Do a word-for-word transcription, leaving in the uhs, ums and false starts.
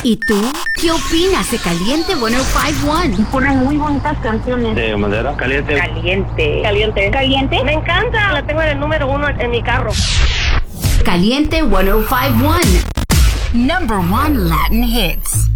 ¿Y tú? ¿Qué opinas de Caliente ciento cincuenta y uno? Ponen muy bonitas canciones. De manera caliente. Caliente. Caliente. Caliente. Me encanta. La tengo en el número uno en mi carro. Caliente ciento cincuenta y uno. Number one Latin hits.